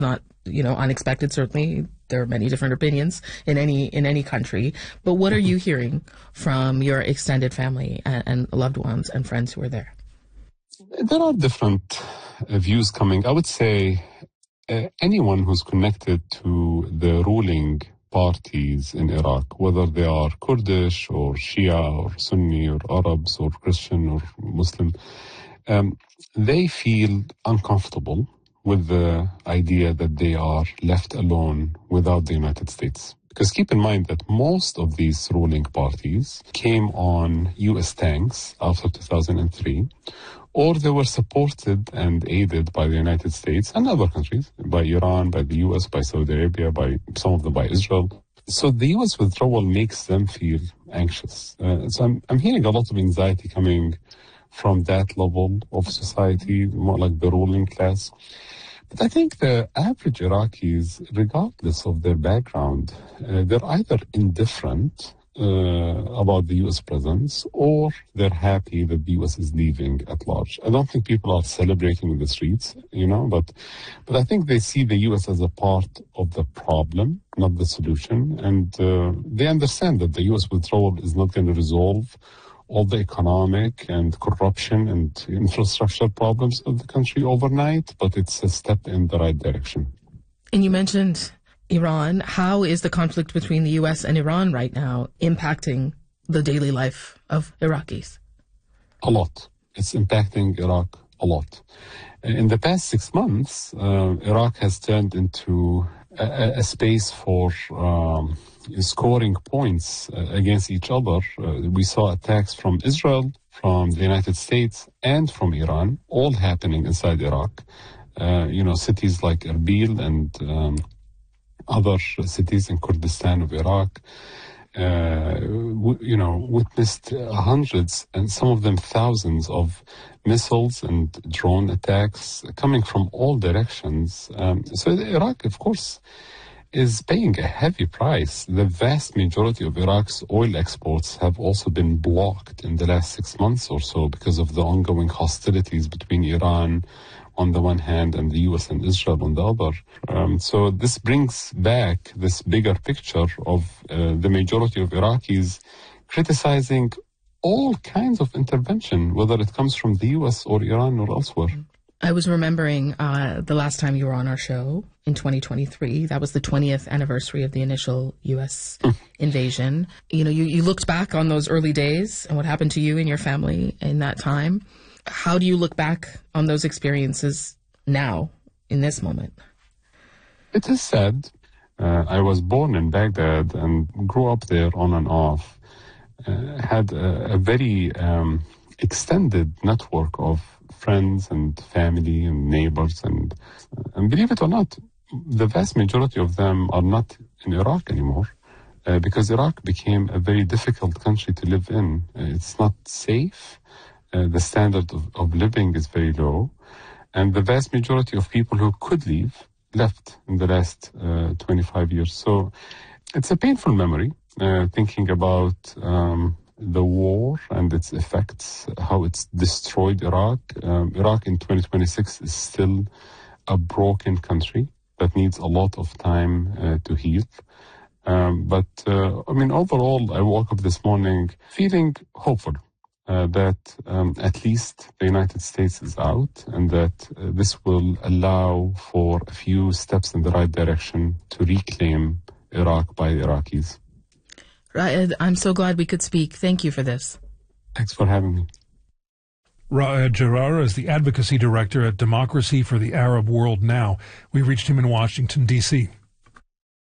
not, unexpected. Certainly, there are many different opinions in any country. But what are you hearing from your extended family and loved ones and friends who are there? There are different views coming. I would say anyone who's connected to the ruling parties in Iraq, whether they are Kurdish or Shia or Sunni or Arabs or Christian or Muslim, they feel uncomfortable with the idea that they are left alone without the United States. Because keep in mind that most of these ruling parties came on U.S. tanks after 2003, or they were supported and aided by the United States and other countries, by Iran, by the U.S., by Saudi Arabia, by some of them by Israel. So the U.S. withdrawal makes them feel anxious. So I'm hearing a lot of anxiety coming from that level of society, more like the ruling class. But I think the average Iraqis, regardless of their background, they're either indifferent about the U.S. presence, or they're happy that the U.S. is leaving at large. I don't think people are celebrating in the streets, but I think they see the U.S. as a part of the problem, not the solution, and they understand that the U.S. withdrawal is not going to resolve all the economic and corruption and infrastructure problems of the country overnight, but it's a step in the right direction. And you mentioned Iran. How is the conflict between the U.S. and Iran right now impacting the daily life of Iraqis? A lot. It's impacting Iraq a lot. In the past 6 months, Iraq has turned into a space for scoring points against each other. We saw attacks from Israel, from the United States, and from Iran, all happening inside Iraq. Cities like Erbil and other cities in Kurdistan of Iraq, witnessed hundreds and some of them thousands of missiles and drone attacks coming from all directions. So Iraq, of course, is paying a heavy price. The vast majority of Iraq's oil exports have also been blocked in the last 6 months or so because of the ongoing hostilities between Iran on the one hand and the U.S. and Israel on the other. So this brings back this bigger picture of the majority of Iraqis criticizing all kinds of intervention, whether it comes from the U.S. or Iran or elsewhere. I was remembering the last time you were on our show in 2023. That was the 20th anniversary of the initial U.S. invasion. You looked back on those early days and what happened to you and your family in that time. How do you look back on those experiences now, in this moment? It is sad. I was born in Baghdad and grew up there on and off. Had a very extended network of friends and family and neighbors. And believe it or not, the vast majority of them are not in Iraq anymore because Iraq became a very difficult country to live in. It's not safe. The standard of living is very low. And the vast majority of people who could leave left in the last 25 years. So it's a painful memory, thinking about the war and its effects, how it's destroyed Iraq. Iraq in 2026 is still a broken country that needs a lot of time to heal. But overall, I woke up this morning feeling hopeful. That at least the United States is out and that this will allow for a few steps in the right direction to reclaim Iraq by the Iraqis. Raed, I'm so glad we could speak. Thank you for this. Thanks for having me. Raed Jarrar is the Advocacy Director at Democracy for the Arab World Now. We reached him in Washington, D.C.